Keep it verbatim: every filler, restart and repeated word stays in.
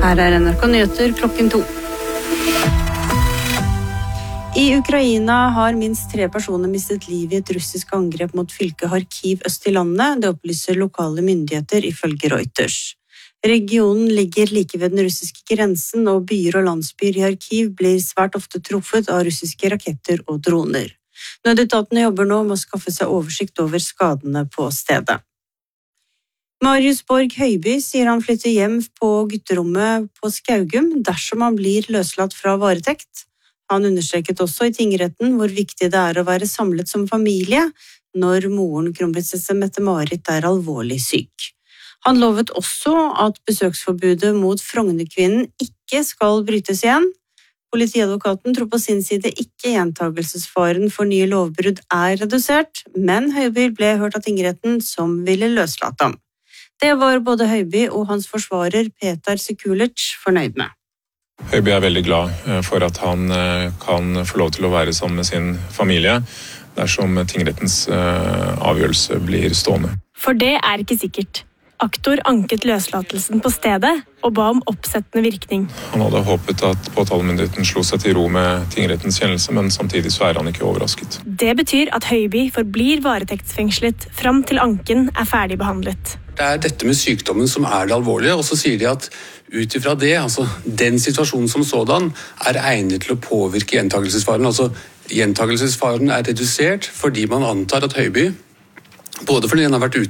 Her er N R K Nyheter klokken to. I Ukraina har minst tre personer mistet livet i et russisk angrep mot fylket Kharkiv øst i landet, det opplyser lokale myndigheter ifølge Reuters. Regionen ligger like ved den russiske grensen, og byer og landsbyer i Kharkiv blir svært ofte truffet av russiske raketter og droner. Nødetatene jobber nå med å skaffe seg oversikt over skadene på stedet. Marius Borg Høiby sier han flytter hjem på gutterommet på Skaugum dersom han blir løslatt fra varetekt. Han understreket også i tingretten hvor viktig det er å være samlet som familie når moren kronprinsesse Mette-Marit er alvorlig syk. Han lovet også at besøksforbudet mot Frognerkvinnen ikke skal brytes igjen. Politiadvokaten tror på sin side ikke gjentagelsesfaren for nye lovbrudd er redusert, men Høiby ble hørt av tingretten som ville løslate ham. Det var både Høiby og hans forsvarer Petar Sekulic fornøyd med. Høiby er veldig glad for at han kan få lov til å være sammen med sin familie dersom tingrettens avgjørelse blir stående. For det er ikke sikkert. Aktor anket løslatelsen på stedet og ba om oppsettende virkning. Han hadde håpet at påtalemyndigheten slo seg til ro med tingrettens kjennelse, men samtidig så er han ikke overrasket. Det betyr at Høiby forblir varetektsfengslet fram til anken er ferdig behandlet. Det er dette med sykdommen som er det alvorlige, og så sier de at ut ifra det, altså den situasjonen som sådan, er egnet til å påvirke gjentagelsesfaren. Altså gjentagelsesfaren er redusert fordi man antar at Høiby, både fordi han har vært ute